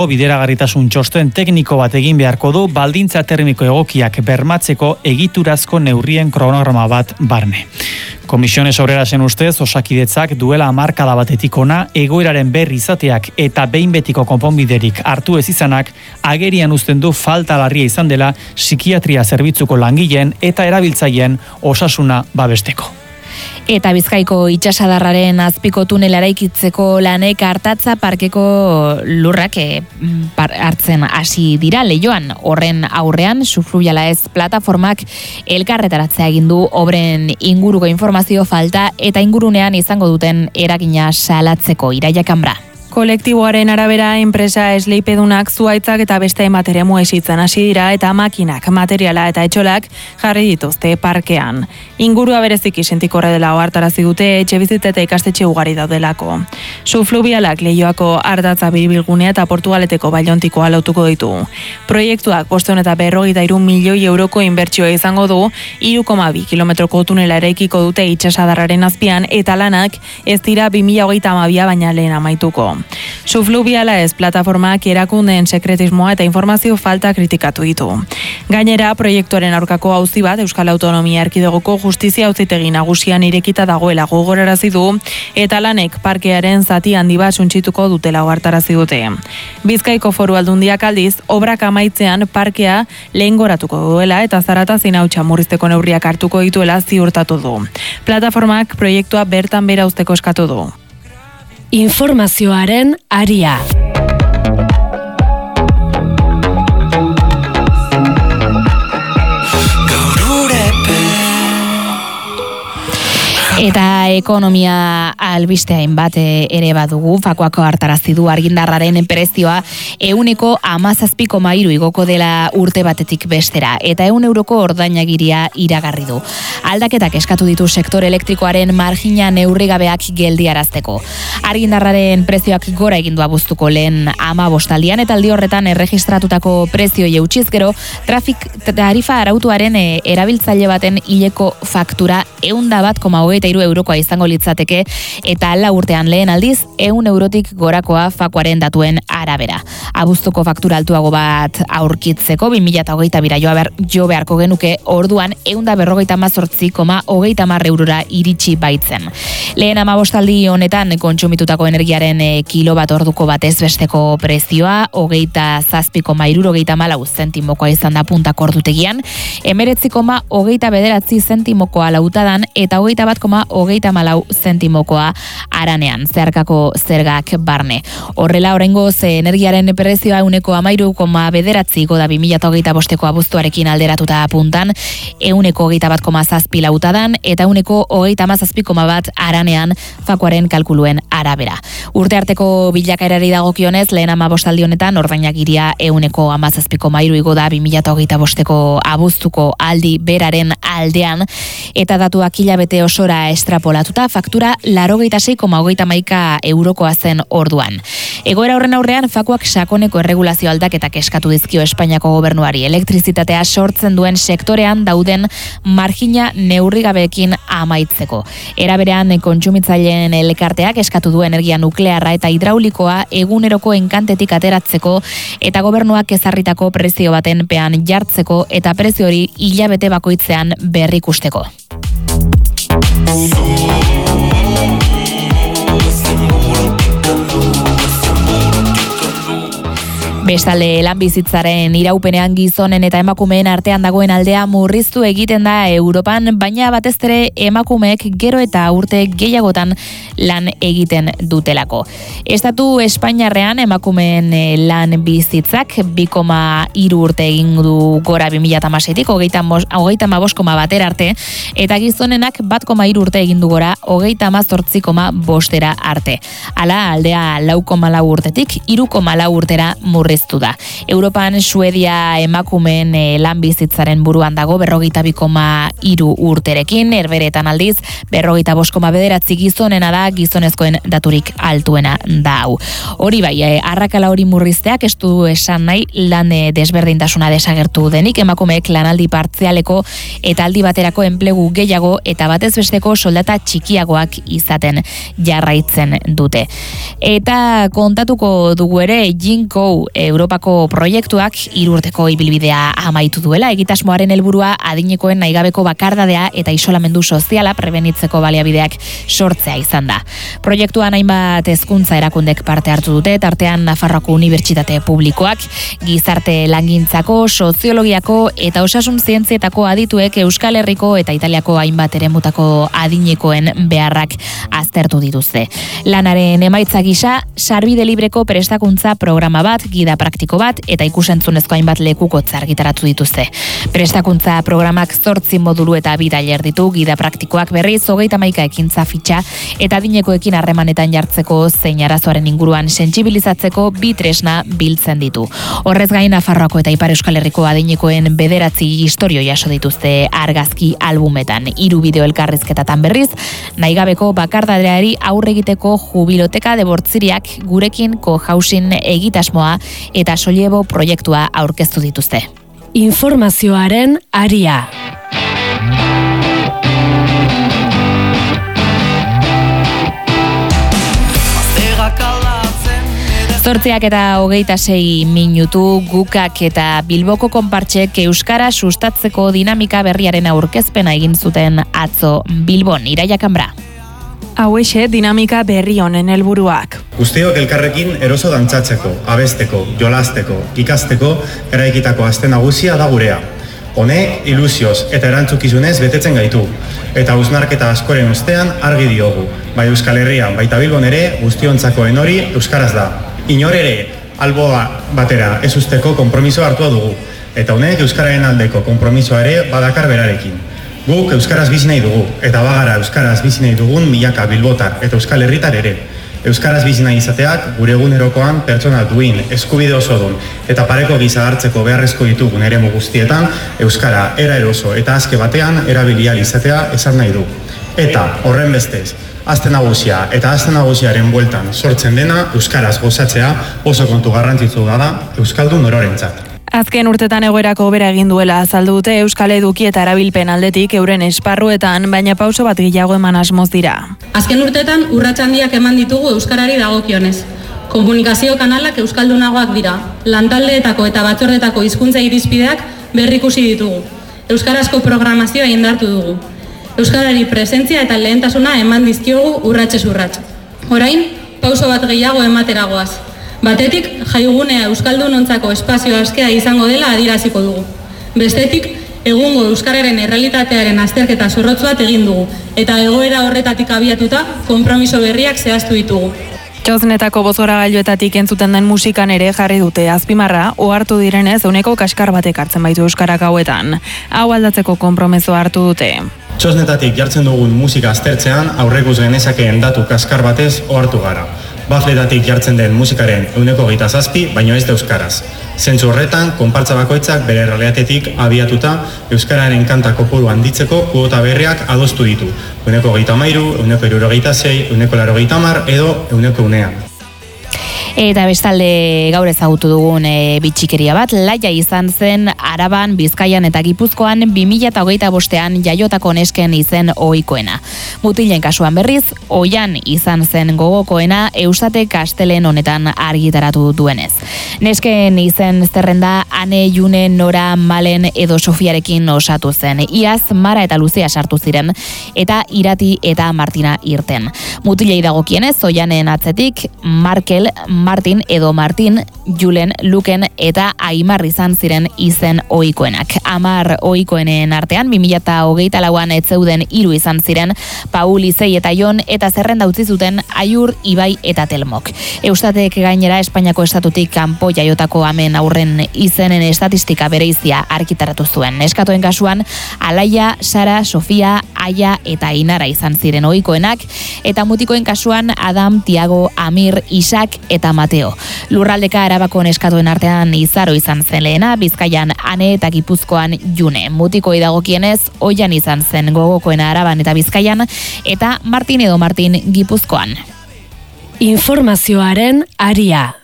Bideragarritasun txosten tekniko bat egin beharko du baldintza termiko egokiak bermatzeko egiturazko neurrien kronograma bat barne. Komisiones Obrerasen ustez, Osakidetzak duela hamarkada batetik hona egoeraren berri izateak eta behin betiko konponbiderik hartu ez izanak agerian uzten du falta larria izan dela psikiatria zerbitzuko langileen eta erabiltzaileen osasuna babesteko. Eta Bizkaiko itsasadarraren azpiko tunela eraikitzeko lanek Artatza parkeko lurrak hartzen hasi dira Leioan. Horren aurrean Sufluviala ez plataformak elkarretaratzea egin du obren inguruko informazio falta eta ingurunean izango duten eragina salatzeko. Iraia Kanbra. Kolektiboaren arabera enpresa esleipedunak zuaitzak eta beste materiamu esitzen hasi dira eta makinak, materiala eta etxolak jarri dituzte parkean. Ingurua bereziki sentikorre dela ohartarazi dute etxebizitza eta ikastetxe ugari daudelako. Sufluvialak Leioako Ardatza biribilgunea eta Portugaleteko Baiontikoa lotuko ditu. Proiektuak 543 milioi euroko inbertsioa izango du, 3,2 kilometroko tunela eraikiko dute itsasadarraren azpian eta lanak ez dira 2032 baina lehen amaituko. Sufluviala ez plataformak erakundeen sekretismoa eta informazio falta kritikatu ditu. Gainera, proiektuaren aurkako auzi bat Euskal Autonomia Erkidegoko Justizia Auzitegi Nagusian irekita dagoela gogorarazi du eta lanek parkearen zati handi bat suntsituko dutela ohartarazi dute. Bizkaiko Foru Aldundiak aldiz, obrak amaitzean parkea lehengoratuko duela eta Zarata Zinautxa murrizteko neurriak hartuko dituela ziurtatu du. Plataformak proiektua bertan bera uzteko eskatu du. Informazioaren aria. Eta ekonomia albisteain bat ere badugu, Fakoako hartarazi du argindarraren prezioa 17,3 igoko dela urte batetik bestera, eta 100 euroko ordainagiria iragarri du. Aldaketak eskatu ditu sektor elektrikoaren margina neurrigabeak geldiarazteko. Argindarraren prezioak gora egin du abuztuko lehen 15 aldian, eta aldi horretan erregistratutako prezioi eutxiz gero, trafik tarifa arautuaren erabiltzaile baten hileko faktura 101,23 eurokoa izango litzateke, eta hala urtean lehen aldiz 100 eurotik gorakoa Fakoaren datuen arabera. Abuztuko faktura altuago bat aurkitzeko 2022 jo beharko genuke, orduan 158,30 eurora iritsi baitzen. Lehen 15 aldi honetan kontsumitutako energiaren kilobat orduko batez besteko prezioa 27,74 zentimokoa izan da puntako ordutegian, 19,29 zentimokoa lautadan eta 21,34 zentimokoa aranean, zeharkako zergak barne. Horrela, oraingoz energiaren prezioa 13,9 igo da 2025ko abuztuarekin alderatuta puntan, 21,7 lautadan eta 21,17,1 aranean Fakoaren kalkuluen arabera. Urte arteko bilakaerari dagokionez, lehen 15 aldi honetan ordainagiria 17,3 igo da 2025ko abuztuko aldi beraren aldean, eta datuak hilabete osora estrapolatuta faktura 86,31 eurokoa zen orduan. Egoera horren aurrean Fakoak sakoneko erregulazio aldaketak eskatu dizkio Espainiako gobernuari elektrizitatea sortzen duen sektorean dauden margina neurrigabeekin amaitzeko. Era berean kontsumitzaileen elkarteak eskatu du energia nuklearra eta hidraulikoa eguneroko enkantetik ateratzeko eta gobernuak ezarritako prezio baten pean jartzeko eta prezio hori hilabete bakoitzean berrikusteko. Bestalde, lanbizitzaren iraupenean gizonen eta emakumeen artean dagoen aldea murriztu egiten da Europan, baina batez ere emakumeek gero eta urte gehiagotan lan egiten dutelako. Estatu Espainiarrean emakumeen lan bizitzak 2,3 urte egin du gora 2016tik 35,1 arte, eta gizonenak 1,3 urte egin du gora 38,5 arte. Hala, aldea 4,4 urtetik 3,4 urtera murriztu aurkeztu da. Europan Suedia emakumeen lan bizitzaren buruan dago 42,3 urterekin, Herbeheretan aldiz 45,9 gizonena da, gizonezkoen daturik altuena da hau. Hori bai, arrakala hori murrizteak ez du esan nahi lan desberdintasuna desagertu denik, emakumeek lanaldi partzialeko eta aldi baterako enplegu gehiago eta batez besteko soldata txikiagoak izaten jarraitzen dute. Eta kontatuko dugu ere Jinko Europako proiektuak 3 urteko ibilbidea amaitu duela, egitasmoaren helburua adinekoen nahigabeko bakardadea eta isolamendu soziala prebenitzeko baliabideak sortzea izan da. Proiektuan hainbat hezkuntza erakundek parte hartu dute, tartean Nafarroako Unibertsitate Publikoak, gizarte langintzako, soziologiako eta osasun zientzietako adituek Euskal Herriko eta Italiako hainbat eremutako adinekoen beharrak aztertu dituzte. Lanaren emaitza gisa, sarbide libreko prestakuntza programa bat, gida praktiko bat eta ikusentzunezko hainbat lekukotza argitaratu dituzte. Prestakuntza programak 8 modulu eta 2 tailer ditu, gida praktikoak berriz 31 ekintza fitxa eta adinekoekin harremanetan jartzeko zein arazoaren inguruan sentsibilizatzeko 2 tresna biltzen ditu. Horrez gain Nafarroako eta Ipar Euskal Herriko adinekoen 9 istorio jaso dituzte argazki albumetan. 3 bideo elkarrizketatan berriz, nahigabeko bakardadeari aurre egiteko jubiloteka debortziriak, gurekin cohousing egitasmoa eta sollebo proiektua aurkeztu dituzte. Informazioaren aria. Zortziak eta 26 minutu, Gukak eta Bilboko konpartsek euskara sustatzeko dinamika berriaren aurkezpena egin zuten atzo Bilbon. Iraia Kanbra. Hauexe dinamika berri honen helburuak. Guztiok elkarrekin eroso dantzatzeko, abesteko, jolasteko, ikasteko, eraikitako aste nagusia da gurea. Honek ilusioz eta erantzukizunez betetzen gaitu, eta hausnarketa askoren ostean argi diogu. Bai Euskal Herrian, baita Bilbon ere, guztiontzako hori euskaraz da. Inor ere, alboa batera ez usteko konpromiso hartua dugu, eta honek euskararen aldeko konpromisoa ere badakar berarekin. Guk euskaraz bizi nahi dugu, eta bagara euskaraz bizi nahi dugun milaka bilbotar eta euskal herritar ere. Euskaraz bizi nahi izateak gure egunerokoan pertsona duin, eskubide osodun eta pareko gisa hartzeko beharrezko ditugun eremu guztietan euskara era eroso eta azke batean erabili ahal izatea esan nahi du. Eta horren bestez, aste nagusia eta aste nagusiaren bueltan sortzen dena euskaraz gozatzea oso kontu garrantzitsua da euskaldun ororentzat. Azken urtetan egoerako hobera egin duela azaldu dute euskal eduki eta erabilpen aldetik euren esparruetan, baina pauso bat gehiago eman asmoz dira. Azken urtetan urrats handiak eman ditugu euskarari dagokionez. Komunikazio kanalak euskaldunagoak dira. Lantaldeetako eta batzordetako hizkuntza irizpideak berrikusi ditugu. Euskarazko programazioa indartu dugu. Euskarari presentzia eta lehentasuna eman dizkiogu urratsez urrats. Orain, pauso bat gehiago emateragoaz. Batetik, jaigunea euskaldunontzako espazio askea izango dela adieraziko dugu. Bestetik, egungo euskararen errealitatearen azterketa zorrotz bat egin dugu, eta egoera horretatik abiatuta konpromiso berriak zehaztu ditugu. Txoznetako bozoragailuetatik entzuten den musikan ere jarri dute azpimarra, ohartu direnez euneko kaskar batek hartzen baitu euskarak hauetan. Hau aldatzeko konpromisoa hartu dute. Txosnetatik jartzen dugun musika aztertzean aurrekuz genezakeen datu kaskar batez ohartu gara. Bafletatik jartzen den musikaren 27%, baino ez da euskaraz. Zentzu horretan, konpartza bakoitzak bere errealitatetik abiatuta euskararen kanta kopuru handitzeko kuota berriak adostu ditu. 133, 166, 180 edo 100. Eta bestalde gaur ezagutu dugun bitxikeria bat, Laia izan zen Araban, Bizkaian eta Gipuzkoan 2025ean jaiotako nesken izen ohikoena. Mutilen kasuan berriz, Oian izan zen gogokoena Eustate Kastelen honetan argitaratu duenez. Nesken izen zerrenda Ane, June, Nora, Malen edo Sofiarekin osatu zen. Iaz Mara eta Luzea sartu ziren eta Irati eta Martina irten. Mutilei dagokienez, Oianen atzetik Markel, Martin edo Martin, Julen, Luken eta Aimar izan ziren izen ohikoenak. 10 ohikoenen artean 2024an ez zeuden 3 izan ziren, Paul, Izei eta Jon, eta zerrenda utzi zuten Aiur, Ibai eta Telmok. Eustatek gainera Espainiako estatutik kanpo jaiotako amen aurren izenen estatistika bereizia argitaratu zuen. Neskatoen kasuan Alaia, Sara, Sofia, Aia eta Ainara izan ziren ohikoenak, eta mutikoen kasuan Adam, Tiago, Amir, Isak eta eta Mateo. Lurraldeka Arabako neskatuen artean Izaro izan zen lehena, Bizkaian Ane eta Gipuzkoan June. Mutikoi dagokienez, Oian izan zen gogokoena Araban eta Bizkaian, eta Martin Gipuzkoan. Informazioaren aria.